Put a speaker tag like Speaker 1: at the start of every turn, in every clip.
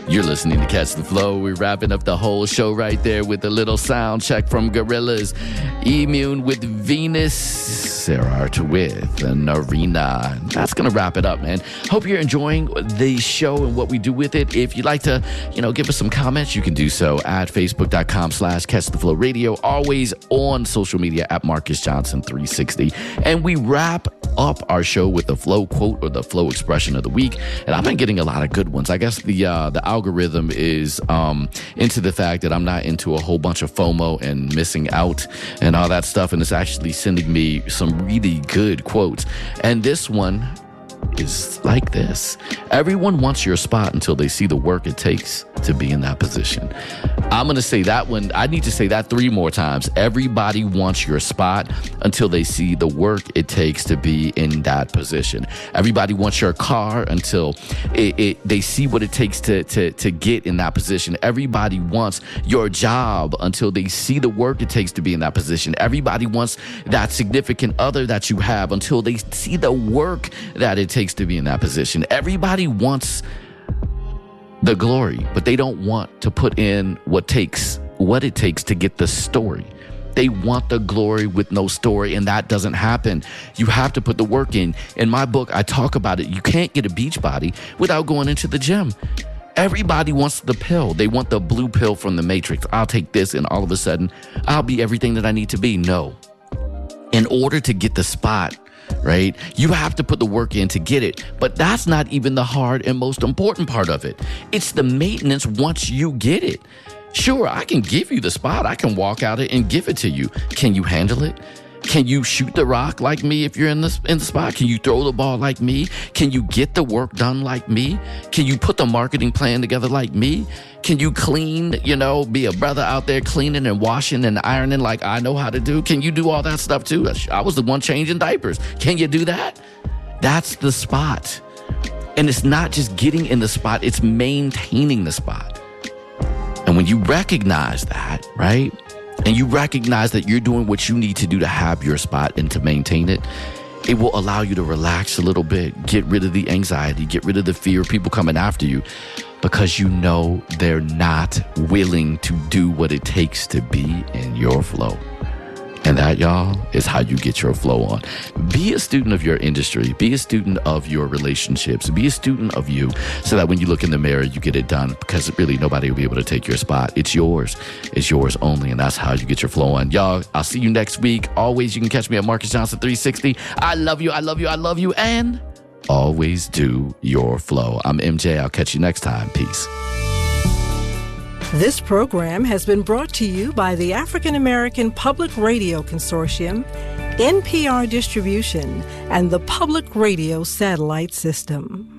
Speaker 1: You're listening to Catch the Flow. We're wrapping up the whole show right there with a little sound check from Gorillaz. Immune with Venus, Sarah Archer with Narina. That's going to wrap it up, man. Hope you're enjoying the show and what we do with it. If you'd like to, give us some comments, you can do so at facebook.com/CatchTheFlowRadio. Always on social media at Marcus Johnson 360. And we wrap up our show with the flow quote or the flow expression of the week. And I've been getting a lot of good ones. I guess the algorithm is into the fact that I'm not into a whole bunch of FOMO and missing out and all that stuff. And it's actually sending me some really good quotes. And this one is like this. Everyone wants your spot until they see the work it takes to be in that position. I'm going to say that one. I need to say that 3 more times. Everybody wants your spot until they see the work it takes to be in that position. Everybody wants your car until they see what it takes to get in that position. Everybody wants your job until they see the work it takes to be in that position. Everybody wants that significant other that you have until they see the work that it takes to be in that position. Everybody wants the glory, but they don't want to put in what it takes to get the story. They want the glory with no story, and that doesn't happen. You have to put the work in. In my book, I talk about it. You can't get a beach body without going into the gym. Everybody wants the pill. They want the blue pill from the Matrix. I'll take this, and all of a sudden, I'll be everything that I need to be. No. In order to get the spot, right, you have to put the work in to get it. But that's not even the hard and most important part of it. It's the maintenance once you get it. Sure, I can give you the spot. I can walk out it and give it to you. Can you handle it? Can you shoot the rock like me if you're in the spot? Can you throw the ball like me? Can you get the work done like me? Can you put the marketing plan together like me? Can you clean, be a brother out there cleaning and washing and ironing like I know how to do? Can you do all that stuff too? I was the one changing diapers. Can you do that? That's the spot. And it's not just getting in the spot, it's maintaining the spot. And when you recognize that, right? And you recognize that you're doing what you need to do to have your spot and to maintain it, it will allow you to relax a little bit, get rid of the anxiety, get rid of the fear of people coming after you, because you know they're not willing to do what it takes to be in your flow. And that, y'all, is how you get your flow on. Be a student of your industry. Be a student of your relationships. Be a student of you so that when you look in the mirror, you get it done, because really nobody will be able to take your spot. It's yours. It's yours only. And that's how you get your flow on. Y'all, I'll see you next week. Always, you can catch me at Marcus Johnson 360. I love you. I love you. I love you. And always do your flow. I'm MJ. I'll catch you next time. Peace.
Speaker 2: This program has been brought to you by the African American Public Radio Consortium, NPR Distribution, and the Public Radio Satellite System.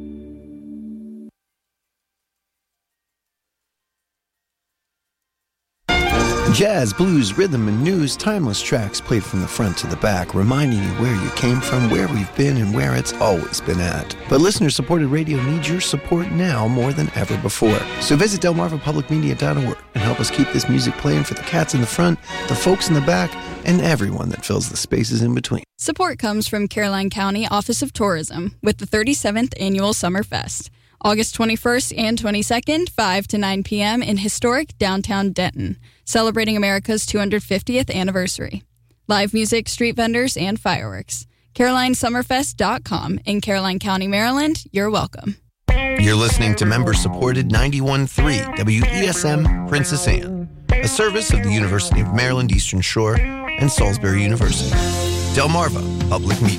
Speaker 3: Jazz, blues, rhythm, and news, timeless tracks played from the front to the back, reminding you where you came from, where we've been, and where it's always been at. But listener-supported radio needs your support now more than ever before. So visit delmarvapublicmedia.org and help us keep this music playing for the cats in the front, the folks in the back, and everyone that fills the spaces in between.
Speaker 4: Support comes from Caroline County Office of Tourism with the 37th Annual Summer Fest, August 21st and 22nd, 5 to 9 p.m. in historic downtown Denton, celebrating America's 250th anniversary. Live music, street vendors, and fireworks. CarolineSummerFest.com. In Caroline County, Maryland, you're welcome.
Speaker 3: You're listening to member-supported 91.3 WESM Princess Anne, a service of the University of Maryland Eastern Shore and Salisbury University. Delmarva Public Media.